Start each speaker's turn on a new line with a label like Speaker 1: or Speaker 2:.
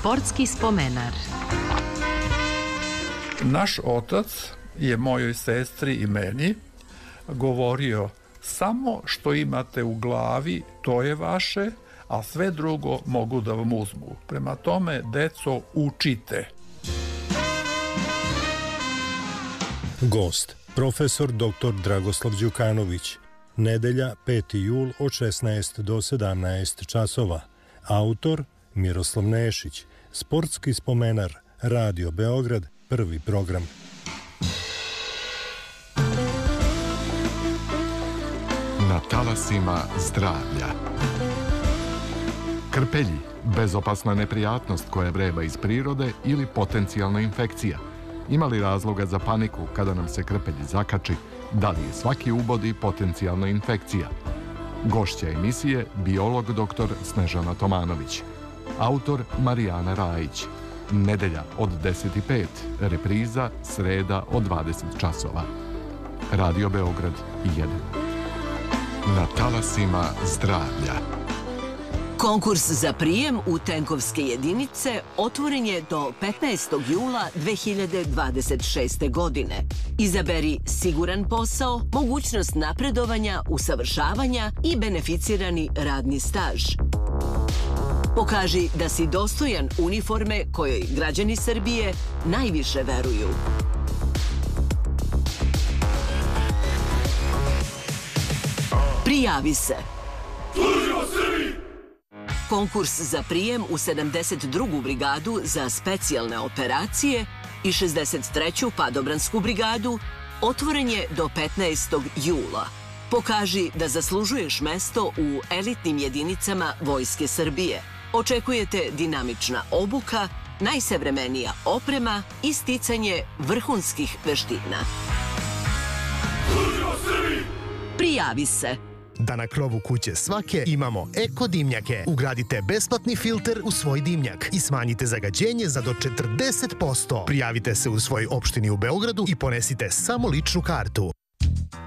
Speaker 1: Sportski spomenar.
Speaker 2: Naš otac je mojoj sestri i meni govorio: samo što imate u glavi, to je vaše, a sve drugo mogu da vam uzmu. Prema tome, deco, učite.
Speaker 3: Gost, profesor dr. Dragoslav Đukanović. Nedelja, 5. jul od 16 do 17 časova. Autor, Miroslav Nešić. Sportski spomenar, Radio Beograd, prvi program.
Speaker 4: Na talasima zdravlja. Krpelji, bezopasna neprijatnost koja vreba iz prirode ili potencijalna infekcija. Ima li razloga za paniku kada nam se krpelj zakači? Da li je svaki ubod potencijalna infekcija? Gošća emisije, biolog dr. Snežana Tomanović. Autor Marijana Rajić. Nedelja od 10:05, repriza sreda od 20 časova. Radio Beograd 1. Na talasima zdravlja.
Speaker 5: Konkurs za prijem u tenkovske jedinice otvoren je do 15. jula 2026. godine. Izaberi siguran posao, mogućnost napredovanja, usavršavanja i beneficirani radni staž. Pokaži da si dostojan uniforme kojoj građani Srbije najviše veruju. Prijavi se. Konkurs za prijem u 72. brigadu za specijalne operacije i 63. padobransku brigadu otvoren je do 15. jula. Pokaži da zaslužuješ mesto u elitnim jedinicama Vojske Srbije. Očekujete dinamična obuka, najsavremenija oprema i sticanje vrhunskih veština. Prijavi se.
Speaker 6: Da na krovu kuće svake imamo eko dimnjake. Ugradite besplatni filter u svoj dimnjak i smanjite zagađenje za do 40%. Prijavite se u svojoj opštini u Beogradu i ponesite samo ličnu kartu.